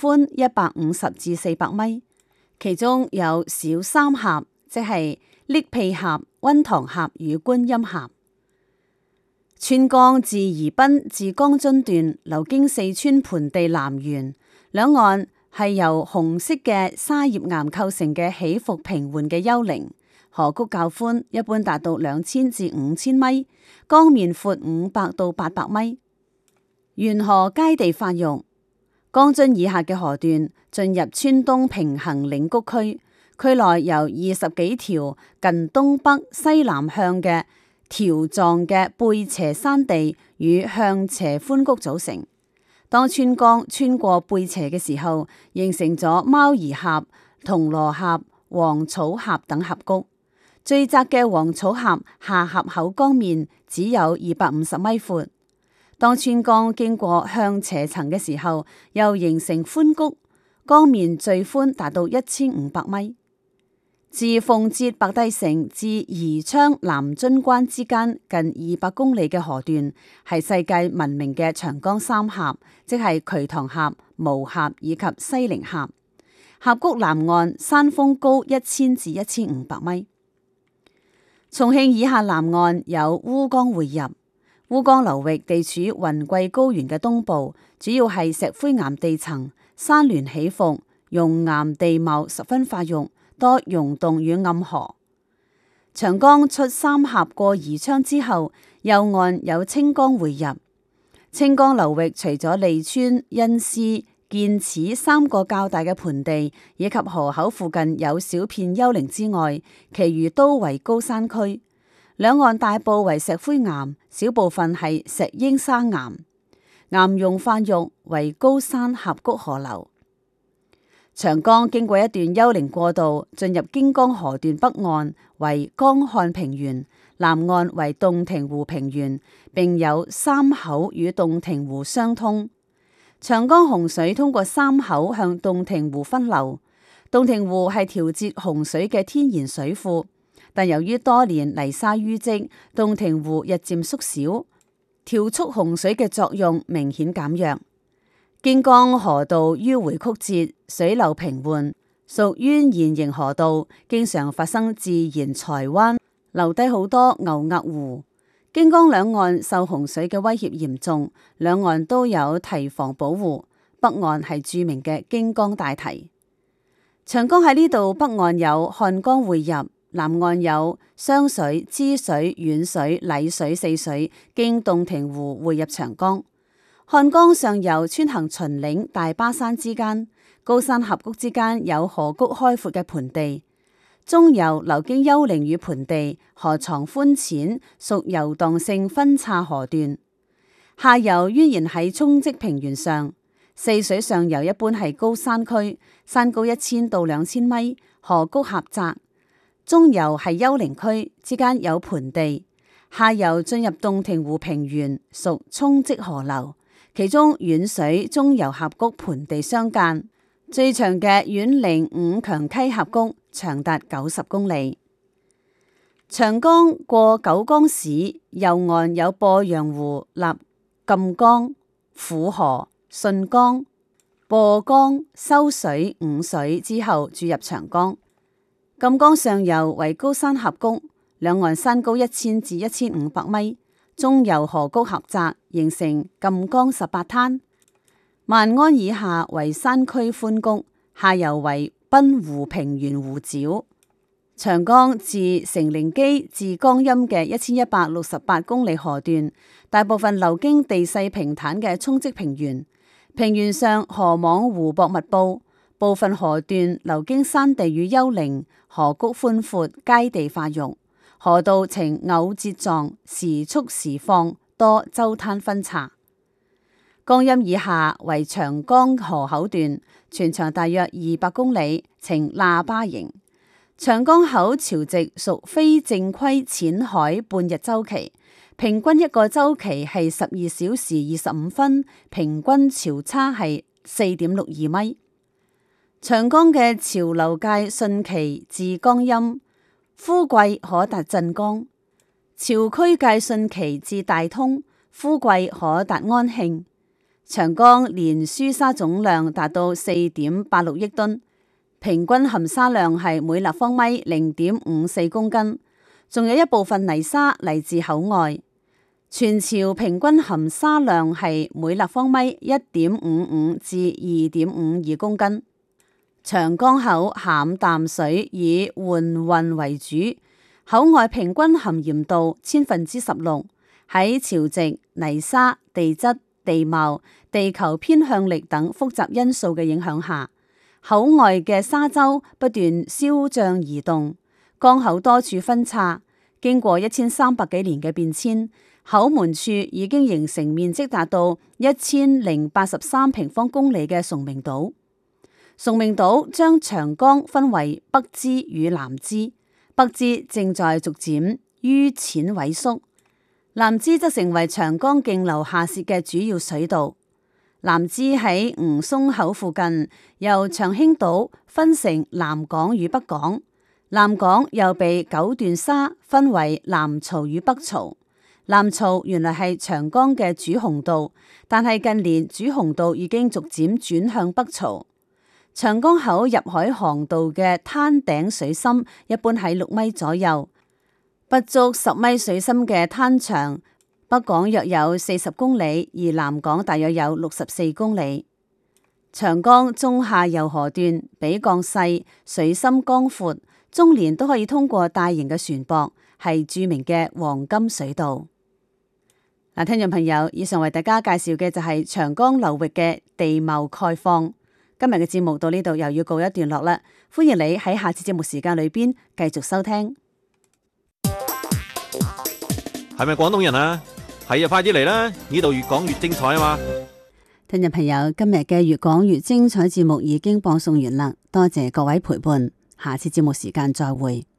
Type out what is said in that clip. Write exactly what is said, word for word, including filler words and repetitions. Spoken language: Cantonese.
寬一百五十至四百米，其中有小三峽，即係瀝滘峽、溫塘峽與觀音峽。川江自宜賓至江津段流經四川盆地南緣，兩岸係由紅色嘅沙葉岩構成嘅起伏平緩嘅丘陵，河谷較寬，一般達到兩千至五千米，江面闊五百到八百米。沿河皆地發育，江津以下嘅河段進入川東平衡嶺谷區，區內由二十幾條近東北西南向嘅條狀嘅背斜山地與向斜寬谷組成。當川江穿過背斜嘅時候，形成咗貓兒峽、銅鑼峽、黃草峽等峽谷。最窄嘅黃草峽下峽口江面只有二百五十米闊。當川江經過向斜層嘅時候，又形成寬谷，江面最寬達到一千五百米。自奉節白帝城至宜昌南津關之間近二百公里嘅河段，係世界聞名嘅長江三峽，即係瞿塘峽、巫峽以及西陵峽。峽谷南岸山峰高一千至一千五百米。重慶以下南岸有烏江匯入，烏江流域地處雲貴高原嘅東部，主要係石灰岩地層，山巒起伏，熔岩地貌十分發育。多溶洞與暗河。長江出三峽過宜昌之後，右岸有清江匯入。清江流域除咗利川、恩施、建始三個較大嘅盆地，以及河口附近有小片丘陵之外，其餘都為高山區。兩岸大部為石灰岩，小部分係石英砂岩，岩溶發育為高山峽谷河流。長江經過一段丘陵過渡，進入京江河段北岸為江漢平原，南岸為洞庭湖平原，並有三口與洞庭湖相通。長江洪水通過三口向洞庭湖分流，洞庭湖係調節洪水嘅天然水庫，但由於多年泥沙淤積，洞庭湖日漸縮小，調速洪水嘅作用明顯減弱。京江河道迂回曲折，水流平緩，屬蜿蜒型河道，經常發生自然財灣，留低好多牛額湖。京江兩岸受洪水嘅威脅嚴重，兩岸都有堤防保護。北岸係著名嘅京江大堤。長江喺呢度北岸有漢江匯入，南岸有湘水、支水、沅水、澧水四水經洞庭湖匯入長江。漢江上游穿行秦嶺、大巴山之間，高山峽谷之間有河谷開闊嘅盆地；中游流經丘陵與盆地，河床寬淺，屬遊蕩性分岔河段；下游蜿蜒喺沖積平原上。四水上游一般係高山區，山高一千到兩千米，河谷狹窄；中游係丘陵區，之間有盆地；下游進入洞庭湖平原，屬沖積河流。其中沅水中游峽谷盆地相間，最長嘅沅陵五強溪峽谷長達九十公里。長江過九江市，右岸有鄱陽湖立贛江、撫河、順江、鄱江、修水五水之後注入長江。贛江上游為高山峽谷，兩岸山高一千至一千五百米。中游河谷狹窄，形成贛江十八灘。萬安以下為山區寬谷，下游為濱湖平原湖沼。長江自成陵基至江陰嘅一千一百六十八公里河段，大部分流經地勢平坦嘅沖積平原，平原上河網湖泊密布，部分河段流經山地與丘陵，河谷寬闊，皆地發育。河道呈偶折狀，時速時放，多周灘分岔。江陰以下為長江河口段，全長大約二百公里，呈喇叭形。長江口潮汐屬非正規淺海半日周期，平均一個周期係十二小時二十五分，平均潮差係四點六二米。長江嘅潮流界汛期至江陰，枯季可達鎮江；潮區界汛期至大通，枯季可達安慶。 長江年輸沙總量達到四點八六億噸，平均含沙量係每立方米零點五四公斤，仲有一部分泥沙嚟自口外。全潮平均含沙量係每立方米一點五五至二點五二公斤。長江口鹹淡水以緩運為主，口外平均含鹽度千分之十六。喺潮汐、泥沙、地質、地貌、地球偏向力等複雜因素嘅影響下，口外嘅沙洲不斷消漲移動，江口多處分叉，經過一千三百幾年嘅變遷，口門處已經形成面積達到一千零八十三平方公里嘅崇明島。崇明島將長江分為北支與南支，北支正在逐漸淤淺萎縮，南支則成為長江徑流下泄嘅主要水道。南支喺吳淞口附近，由長興島分成南港與北港，南港又被九段沙分為南槽與北槽。南槽原來係長江嘅主洪道，但係近年主洪道已經逐漸轉向北槽。長江口入海航道嘅灘頂水深一般喺六米左右，不足十米水深嘅灘長，北港約有四十公里，而南港大約有六十四公里。長江中下游河段比較細，水深江闊，終年都可以通過大型嘅船舶，係著名嘅黃金水道。嗱，聽眾朋友，以上為大家介紹嘅就係長江流域嘅地貌概況。今日嘅節目到呢度又要告一段落啦，歡迎你喺下次節目時間裏邊繼續收聽。 係咪廣東人啊？係啊，快啲嚟啦！呢度越講越精彩啊嘛！ 聽眾朋友，今日嘅越講越精彩節目已經播送完啦，多謝各位陪伴，下次節目時間再會。